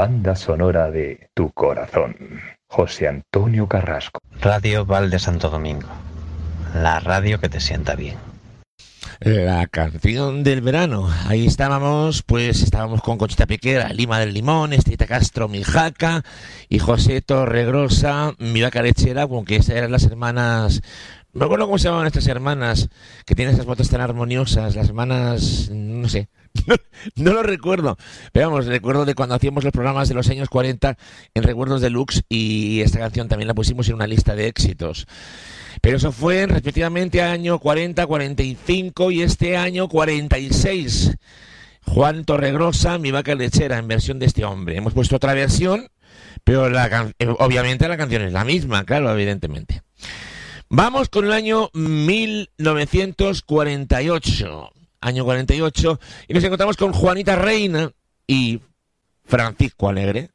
banda sonora de tu corazón. José Antonio Carrasco. Radio Val de Santo Domingo. La radio que te sienta bien. La canción del verano. Ahí estábamos con Conchita Piquera, Lima del Limón, Estrita Castro, Mijaca y José Torregrosa, mi vaca lechera, aunque esas eran las hermanas. No me acuerdo cómo se llamaban estas hermanas que tienen esas voces tan armoniosas, las hermanas, no sé, no lo recuerdo, pero vamos, recuerdo de cuando hacíamos los programas de los años 40 en Recuerdos Deluxe, y esta canción también la pusimos en una lista de éxitos. Pero eso fue respectivamente año 40, 45 y este año 46. Juan Torregrosa, mi vaca lechera, en versión de este hombre. Hemos puesto otra versión, pero obviamente la canción es la misma, claro, evidentemente. Vamos con el año 1948. Año 48. Y nos encontramos con Juanita Reina y Francisco Alegre.